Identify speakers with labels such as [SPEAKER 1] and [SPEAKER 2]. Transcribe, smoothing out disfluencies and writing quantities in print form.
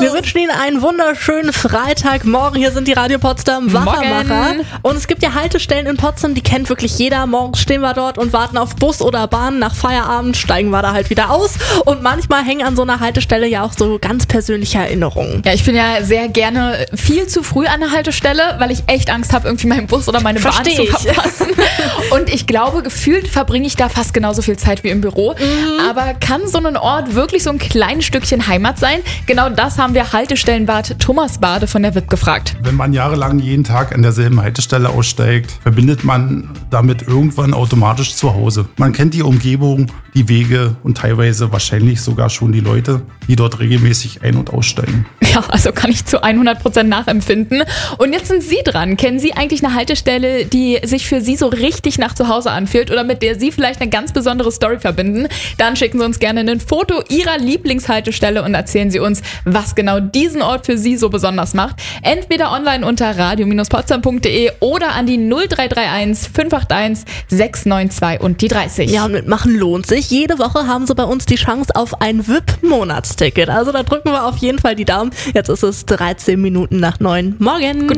[SPEAKER 1] Wir wünschen Ihnen einen wunderschönen Freitagmorgen. Hier sind die Radio Potsdam Wachermacher. Und es gibt ja Haltestellen in Potsdam, die kennt wirklich jeder. Morgens stehen wir dort und warten auf Bus oder Bahn. Nach Feierabend steigen wir da halt wieder aus. Und manchmal hängen an so einer Haltestelle ja auch so ganz persönliche Erinnerungen.
[SPEAKER 2] Ja, ich bin ja sehr gerne viel zu früh an der Haltestelle, weil ich echt Angst habe, irgendwie meinen Bus oder meine Bahn zu verpassen. Und ich glaube, gefühlt verbringe ich da fast genauso viel Zeit wie im Büro. Aber kann so ein Ort wirklich so ein kleines Stückchen Heimat sein? Genau das haben wir Haltestellenwart Thomas Bade von der WIP gefragt.
[SPEAKER 3] Wenn man jahrelang jeden Tag an derselben Haltestelle aussteigt, verbindet man damit irgendwann automatisch zu Hause. Man kennt die Umgebung, die Wege und teilweise wahrscheinlich sogar schon die Leute, die dort regelmäßig ein- und aussteigen.
[SPEAKER 2] Ja, also kann ich zu 100% nachempfinden. Und jetzt sind Sie dran. Kennen Sie eigentlich eine Haltestelle, die sich für Sie so richtig nach zu Hause anfühlt oder mit der Sie vielleicht eine ganz besondere Story verbinden? Dann schicken Sie uns gerne ein Foto Ihrer Lieblingshaltestelle und erzählen Sie uns, was genau diesen Ort für Sie so besonders macht. Entweder online unter radio-potsdam.de oder an die 0331 581 692 und die 30.
[SPEAKER 1] Ja, und mitmachen lohnt sich. Jede Woche haben Sie bei uns die Chance auf ein VIP-Monatsticket. Also da drücken wir auf jeden Fall die Daumen. Jetzt ist es 13 Minuten nach 9. Morgen.